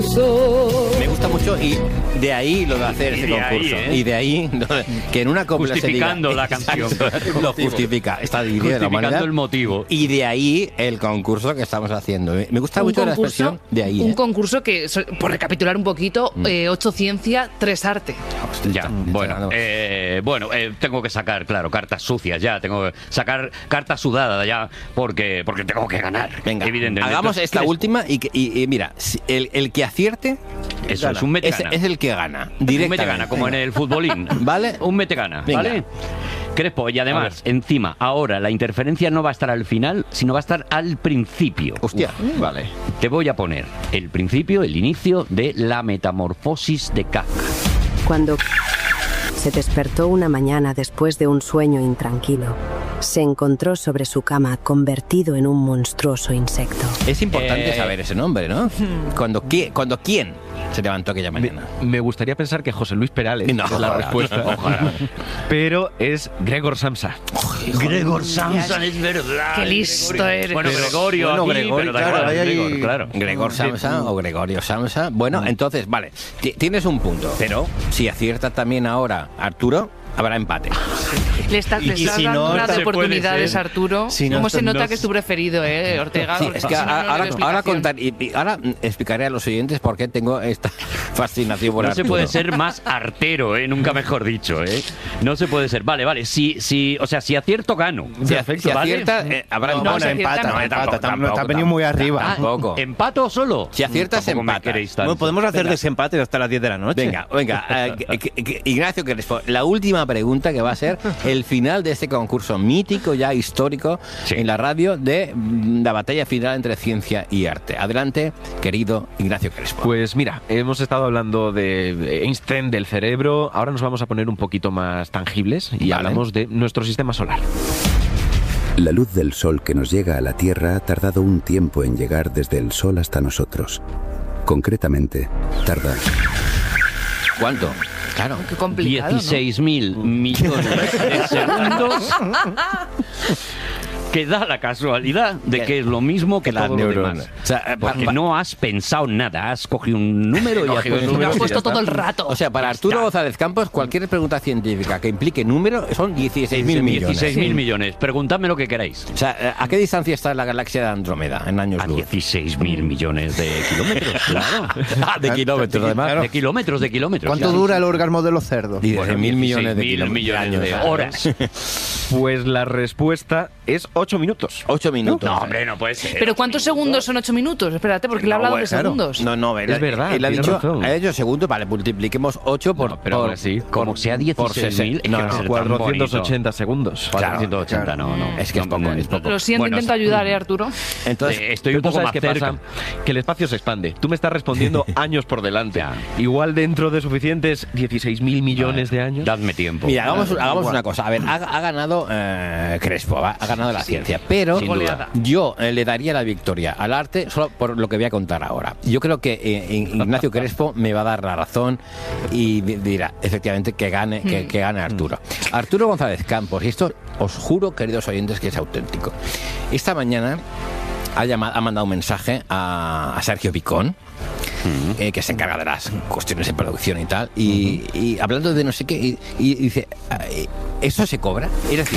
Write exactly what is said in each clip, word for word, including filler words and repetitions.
concurso. Me gusta mucho y de ahí lo de hacer ese concurso. Ahí, ¿eh? Y de ahí lo de, que en una copla justificando se diga, la canción. Exacto, lo justifica. Está dividida la humanidad. Justificando el motivo. Y de ahí el concurso que estamos haciendo. Me gusta Un mucho la concurso, expresión de ahí. Un ¿eh? concurso que, so- por recapitular un poquito, Mm. eh, ocho ciencia, tres arte. Ya, bueno, eh, bueno eh, tengo que sacar, claro, cartas sucias ya, tengo que sacar cartas sudadas ya, porque porque tengo que ganar. Venga, evidentemente. hagamos Entonces, esta ¿qué les- última y, que- y- y mira, si el, el que acierte Eso gana. es un mete es, gana. es el que gana. Un Directamente. mete gana, como en el futbolín. ¿Vale? Un mete gana, Venga. ¿vale? Crespo, y además, encima, ahora la interferencia no va a estar al final, sino va a estar al principio. Hostia. Uf, vale. Te voy a poner el principio, el inicio de la metamorfosis de Kafka. Cuando se despertó una mañana después de un sueño intranquilo, se encontró sobre su cama convertido en un monstruoso insecto. Es importante Eh, saber ese nombre, ¿no? Cuando, qui- cuando quién se levantó aquella mañana. Me, me gustaría pensar que José Luis Perales No, es la ojalá, respuesta. ojalá. Pero es Gregor Samsa. Gregor Samsa, es verdad. Qué listo eres. Bueno, Gregorio, Bueno, aquí, Gregorio, pero da claro, igual, hay ahí- Gregor, claro. Gregor Samsa o Gregorio Samsa. Bueno, entonces, vale, ti- tienes un punto, pero si acierta también ahora Arturo, habrá empate. Le, está, Y- le y estás si dando no, unas se puede oportunidades, ser. Arturo. Si no, ¿Cómo se no nota es- que es tu preferido, eh, Ortega? Sí, Porque es que si no, no ahora, le veo ahora explicación. contar, y, y ahora mm, explicaré a los oyentes por qué tengo esta fascinación por No se Arturo. puede ser más artero, ¿eh? Nunca mejor dicho, ¿eh? No se puede ser. Vale, vale. Si, si, o sea, si acierto, gano. Si, Perfecto, si ¿vale? acierta, eh, habrá No, empate. si acierta, empata, no. empata, Tampoco, tampoco, tampoco, te has venido muy arriba. Ah, Tampoco. ¿Empato solo? Si aciertas, Tampoco me empata. queréis tanto. Bueno, podemos hacer Venga. desempate hasta las diez de la noche. Venga, venga, eh, que- que- que- Ignacio Crespo, la última pregunta que va a ser el final de este concurso mítico, ya histórico, Sí. en la radio de mm, la batalla final entre ciencia y arte. Adelante, querido Ignacio Crespo. Pues mira, hemos estado hablando de Einstein, del cerebro. Ahora nos vamos a poner un poquito más tangibles y Vale. hablamos de nuestro sistema solar. La luz del sol que nos llega a la Tierra ha tardado un tiempo en llegar desde el sol hasta nosotros. Concretamente, tarda ¿Cuánto? Claro. Qué complicado, ¿no? dieciséis mil millones de segundos. Que da la casualidad de que es lo mismo que, que las todo lo neuronas. demás. O sea, eh, Porque pa- pa- no has pensado nada, has cogido un número y has cogido un puesto número Lo has y puesto ya está. todo el rato. O sea, para Ya Arturo está. González Campos, cualquier pregunta científica que implique número son dieciséis mil millones. dieciséis mil millones. Preguntadme lo que queráis. O sea, ¿a qué distancia está la galaxia de Andrómeda en años A luz? dieciséis mil millones de kilómetros, claro. Ah, de kilómetros, además. De kilómetros, de kilómetros. ¿Cuánto claro. dura el orgasmo de los cerdos? dieciséis mil millones de dieciséis mil kilómetros. millones de años. horas. Pues la respuesta es ocho minutos. Ocho minutos. No, hombre, no puede ser. ¿Pero cuántos segundos son ocho minutos? Espérate, porque le he No, hablado bueno, de claro. segundos. No, no, él, Es verdad, Él ha tienes dicho, razón. ha dicho segundos, vale, multipliquemos ocho por. No, pero por aún así, como sea dieciséis mil, es que no, va a no, ser tan cuatrocientos ochenta bonito. segundos. cuatrocientos ochenta, no, no. Es que es No, poco, no, es poco. Lo siento, Bueno, intento ayudar, ¿eh, Arturo? Entonces, Eh, estoy Pero un tú poco sabes más qué cerca. pasa, que el espacio se expande. Tú me estás respondiendo años por delante. Ya. Igual dentro de suficientes dieciséis mil millones de años. Dadme tiempo. mira, hagamos, Claro, hagamos igual. una cosa. A ver, ha, ha ganado eh, Crespo, ¿va? Ha ganado la ciencia, pero sin duda. yo eh, le daría la victoria al arte solo por lo que voy a contar ahora. Yo creo que eh, Ignacio Crespo me va a dar la razón y di- dirá, efectivamente, que gane, que, que gane Arturo. Arturo González Campos, y esto os juro, queridos oyentes, que es auténtico. Esta mañana ha, llamado, ha mandado un mensaje a, a Sergio Picón, eh, que se encarga de las cuestiones de producción y tal, y, y hablando de no sé qué, y, y dice, "Ay, ¿eso se cobra?" Es decir,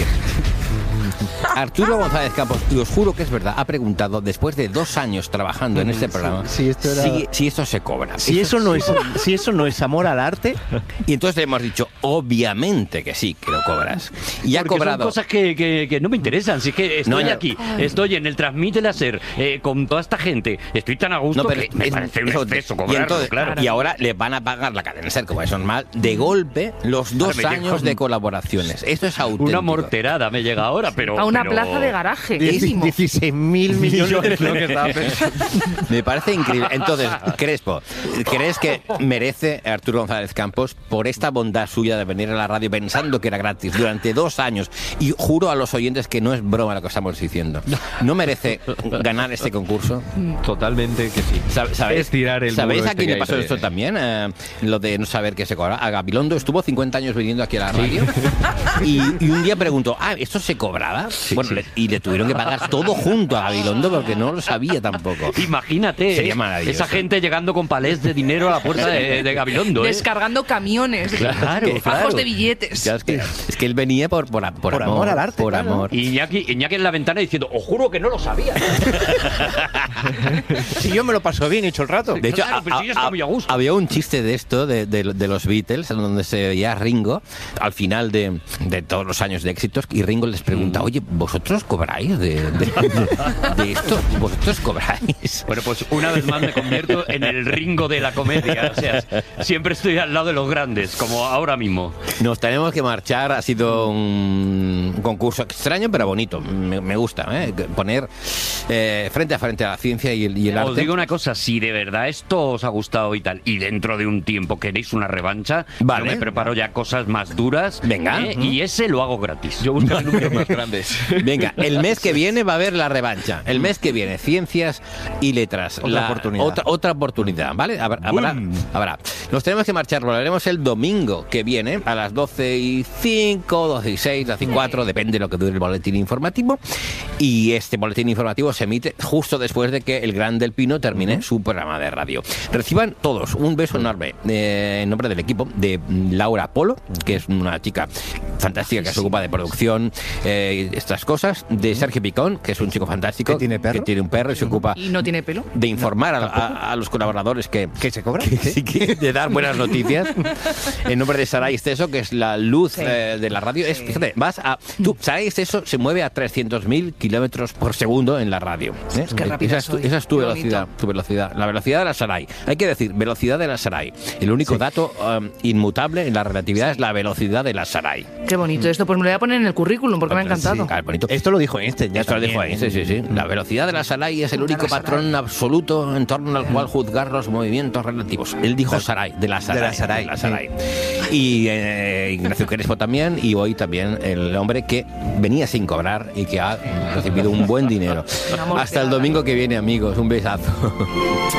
Arturo González Campos, y os juro que es verdad, ha preguntado, después de dos años trabajando en este programa, sí, esto era- si, si esto se cobra. Si eso, no es, si eso no es amor al arte, Y entonces le hemos dicho, obviamente que sí, que lo cobras. Y ha Porque cobrado... son cosas que, que, que no me interesan. Si es que estoy No, no. aquí, estoy en el Transmite Láser eh, con toda esta gente, estoy tan a gusto No, pero que me es- parece un eso- exceso y, cobrarlo, entonces- claro. y ahora le van a pagar la cadena SER, como es normal, de golpe los dos Ahora me años llega de colaboraciones. Esto es auténtico. Una morterada me llega ahora, pero... A una pero- plaza de garaje. Carísimo. dieciséis mil millones. Lo que estaba pensando. Me parece increíble. Entonces, Crespo, ¿crees que merece Arturo González Campos por esta bondad suya de venir a la radio pensando que era gratis durante dos años? Y juro a los oyentes que no es broma lo que estamos diciendo. ¿No merece ganar este concurso? Totalmente que sí. Sab- ¿Sabéis, Es tirar el ¿sabéis muro a este quién que le pasó hay esto de- también? Eh, lo de no saber qué se cobra. A Gabilondo estuvo cincuenta años viniendo aquí a la radio y, y un día preguntó, ah, ¿esto se cobra? nada. Bueno, le- y le tuvieron que pagar todo junto a Gabilondo porque no lo sabía tampoco. Imagínate, Sería ¿eh? maravilloso. Esa gente llegando con palés de dinero a la puerta de, de Gabilondo, ¿eh? Descargando camiones, Claro, fajos claro. de billetes. Claro, es, que, es que él venía por, por, por, Por amor al arte, Por claro. amor. Y Iñaki, Iñaki en la ventana diciendo, os juro que no lo sabía. Si yo me lo paso bien, he hecho el rato. De hecho, Claro, pero a- sí, está a- muy a gusto. había un chiste de esto, de, de- de los Beatles, en donde se veía a Ringo al final de, de todos los años de éxitos, y Ringo les pregunta, oye, ¿vosotros cobráis de, de- de esto? ¿Vosotros cobráis? Bueno, pues una vez más me convierto en el Ringo de la comedia. O sea, siempre estoy al lado de los grandes, como ahora mismo. Nos tenemos que marchar, ha sido un concurso extraño pero bonito, me, me gusta, ¿eh? Poner eh, frente a frente a la ciencia y el, y el Os arte. digo una cosa, si de verdad esto os ha gustado y tal, y dentro de un tiempo queréis una revancha, Vale. yo me preparo ya cosas más duras. Venga. ¿eh? Y ese lo hago gratis. Yo busco números más grandes. Venga, el mes que viene va a haber la revancha. El mes que viene, ciencias y letras. Otra La- oportunidad. Otra, otra oportunidad, ¿vale? Habrá, habrá, habrá. Nos tenemos que marchar, lo haremos el domingo que viene a las doce y cinco, doce y seis, doce y cuatro, depende de lo que dure el boletín informativo. Y este boletín informativo se emite justo después de que el Gran del Pino termine su programa de radio. Reciban todos un beso enorme eh, en nombre del equipo de Laura Polo, que es una chica fantástica que se ocupa de producción, eh, estas cosas, de Sergio Picón, que es un chico fantástico, ¿Que tiene perro? que tiene un perro y se ocupa Y no tiene pelo. de informar a, a- a los colaboradores que, ¿Que se cobra? que sí, que- de dar buenas noticias. En nombre de Saray Esteso, que es la luz Sí. eh, de la radio. Es, fíjate, vas a. Tú, Saray Esteso se mueve a trescientos mil kilómetros por segundo en la radio. ¿eh? qué rápida esa, es tu, soy. esa es tu Qué velocidad, bonito. tu velocidad. La velocidad de la Saray. Hay que decir, velocidad de la Saray. El único dato um, inmutable en la relatividad es la velocidad de la Saray. Qué bonito esto. Pues me lo voy a poner en el currículum porque me ha encantado. Claro, bonito. Esto lo dijo Einstein. Ya Esto lo dijo también. ahí, sí, sí, sí. La velocidad de la Saray es el único patrón absoluto en torno al cual juzgar los movimientos relativos. Él dijo Saray, de la Saray. De la Saray, de la Saray. Y eh, Ignacio Crespo también, y hoy también el hombre que venía sin cobrar y que ha recibido un buen dinero. Una morfeada. Hasta el domingo que viene, amigos. Un besazo.